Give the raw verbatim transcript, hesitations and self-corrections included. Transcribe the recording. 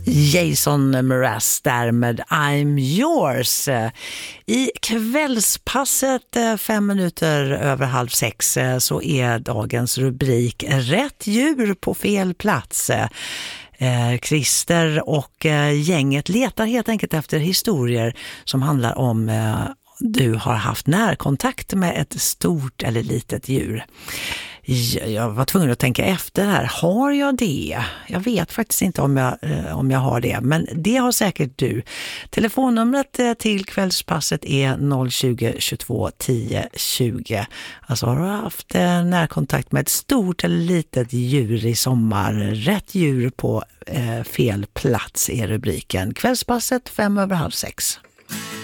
Jason Mraz där med I'm yours. I kvällspasset fem minuter över halv sex så är dagens rubrik Rätt djur på fel plats. Christer och gänget letar helt enkelt efter historier som handlar om du har haft närkontakt med ett stort eller litet djur. Jag var tvungen att tänka efter här. Har jag det? Jag vet faktiskt inte om jag, om jag har det. Men det har säkert du. Telefonnumret till kvällspasset är noll tjugo, tjugotvå, tio, tjugo. Alltså har du haft närkontakt med ett stort eller litet djur i sommar? Rätt djur på eh, fel plats är rubriken. Kvällspasset fem över halv sex.